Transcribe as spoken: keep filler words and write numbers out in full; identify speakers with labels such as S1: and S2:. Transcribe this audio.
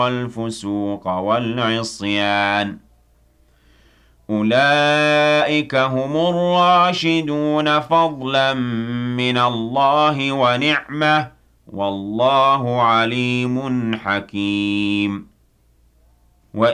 S1: والفسوق والعصيان أولئك هم الراشدون فضلا من الله ونعمة والله عليم حكيم